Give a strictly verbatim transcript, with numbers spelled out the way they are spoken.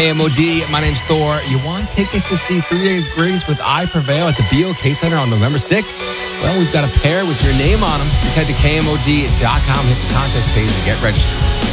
K M O D, my name's Thor. You want tickets to see Three Days Grace with I Prevail at the B O K Center on November sixth? Well, we've got a pair with your name on them. Just head to K M O D dot com, hit the contest page, and get registered.